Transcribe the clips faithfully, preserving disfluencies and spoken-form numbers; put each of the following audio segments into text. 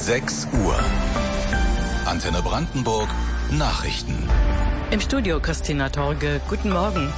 sechs Uhr. Antenne Brandenburg Nachrichten. Im Studio Christina Torge. Guten Morgen.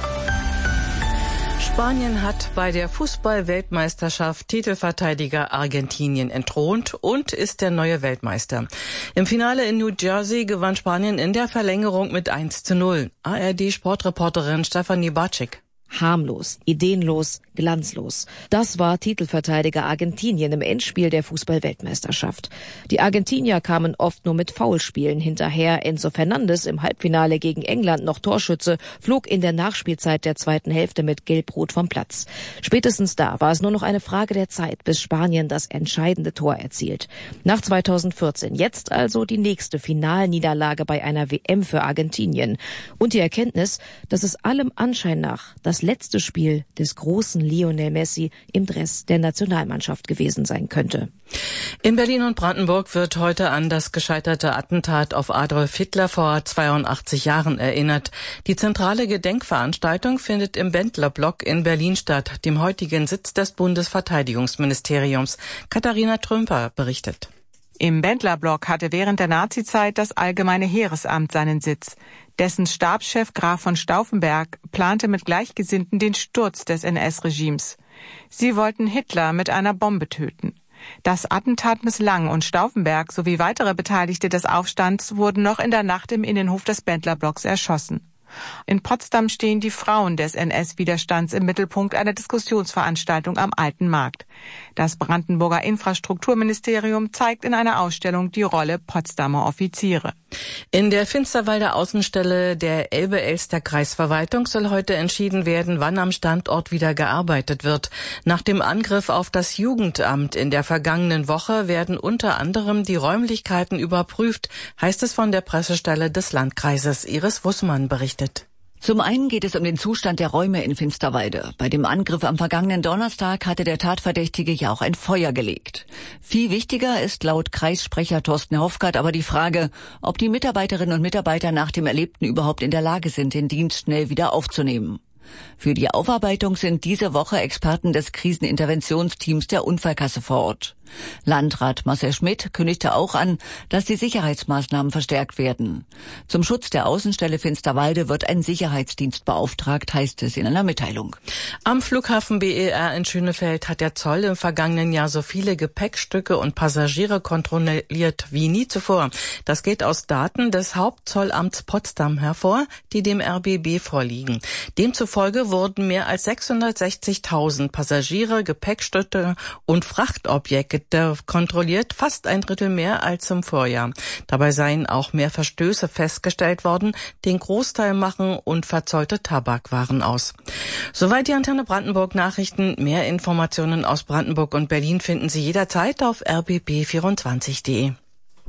Spanien hat bei der Fußball-Weltmeisterschaft Titelverteidiger Argentinien entthront und ist der neue Weltmeister. Im Finale in New Jersey gewann Spanien in der Verlängerung mit eins zu null. A R D-Sportreporterin Stefanie Bartschik. Harmlos, ideenlos, glanzlos. Das war Titelverteidiger Argentinien im Endspiel der Fußball-Weltmeisterschaft. Die Argentinier kamen oft nur mit Foulspielen hinterher. Enzo Fernandes im Halbfinale gegen England noch Torschütze, flog in der Nachspielzeit der zweiten Hälfte mit Gelb-Rot vom Platz. Spätestens da war es nur noch eine Frage der Zeit, bis Spanien das entscheidende Tor erzielt. Nach zweitausendvierzehn, jetzt also die nächste Finalniederlage bei einer W M für Argentinien. Und die Erkenntnis, dass es allem Anschein nach das letzte Spiel des großen Lionel Messi im Dress der Nationalmannschaft gewesen sein könnte. In Berlin und Brandenburg wird heute an das gescheiterte Attentat auf Adolf Hitler vor zweiundachtzig Jahren erinnert. Die zentrale Gedenkveranstaltung findet im Bendler-Block in Berlin statt, dem heutigen Sitz des Bundesverteidigungsministeriums. Katharina Trümper berichtet. Im Bendler-Block hatte während der Nazizeit das Allgemeine Heeresamt seinen Sitz. Dessen Stabschef Graf von Stauffenberg plante mit Gleichgesinnten den Sturz des N S-Regimes. Sie wollten Hitler mit einer Bombe töten. Das Attentat misslang und Stauffenberg sowie weitere Beteiligte des Aufstands wurden noch in der Nacht im Innenhof des Bendler-Blocks erschossen. In Potsdam stehen die Frauen des N S-Widerstands im Mittelpunkt einer Diskussionsveranstaltung am Alten Markt. Das Brandenburger Infrastrukturministerium zeigt in einer Ausstellung die Rolle Potsdamer Offiziere. In der Finsterwalder Außenstelle der Elbe-Elster-Kreisverwaltung soll heute entschieden werden, wann am Standort wieder gearbeitet wird. Nach dem Angriff auf das Jugendamt in der vergangenen Woche werden unter anderem die Räumlichkeiten überprüft, heißt es von der Pressestelle des Landkreises. Iris Wussmann berichtet. Zum einen geht es um den Zustand der Räume in Finsterwalde. Bei dem Angriff am vergangenen Donnerstag hatte der Tatverdächtige ja auch ein Feuer gelegt. Viel wichtiger ist laut Kreissprecher Thorsten Hofgart aber die Frage, ob die Mitarbeiterinnen und Mitarbeiter nach dem Erlebten überhaupt in der Lage sind, den Dienst schnell wieder aufzunehmen. Für die Aufarbeitung sind diese Woche Experten des Kriseninterventionsteams der Unfallkasse vor Ort. Landrat Marcel Schmidt kündigte auch an, dass die Sicherheitsmaßnahmen verstärkt werden. Zum Schutz der Außenstelle Finsterwalde wird ein Sicherheitsdienst beauftragt, heißt es in einer Mitteilung. Am Flughafen B E R in Schönefeld hat der Zoll im vergangenen Jahr so viele Gepäckstücke und Passagiere kontrolliert wie nie zuvor. Das geht aus Daten des Hauptzollamts Potsdam hervor, die dem R B B vorliegen. Demzufolge wurden mehr als sechshundertsechzigtausend Passagiere, Gepäckstücke und Frachtobjekte kontrolliert, fast ein Drittel mehr als im Vorjahr. Dabei seien auch mehr Verstöße festgestellt worden. Den Großteil machen unverzollte Tabakwaren aus. Soweit die Antenne Brandenburg Nachrichten. Mehr Informationen aus Brandenburg und Berlin finden Sie jederzeit auf r b b vierundzwanzig punkt de.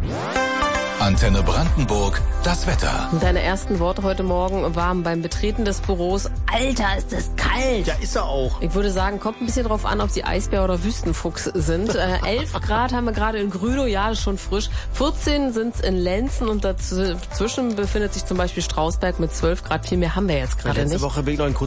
Antenne Brandenburg, das Wetter. Deine ersten Worte heute Morgen waren beim Betreten des Büros: Alter, ist das kalt. Ja, ist er auch. Ich würde sagen, kommt ein bisschen drauf an, ob sie Eisbär oder Wüstenfuchs sind. äh, elf Grad haben wir gerade in Grünow, ja, das ist schon frisch. vierzehn sind es in Lenzen und dazwischen befindet sich zum Beispiel Strausberg mit zwölf Grad. Viel mehr haben wir jetzt gerade nicht. Letzte Woche bin ich noch in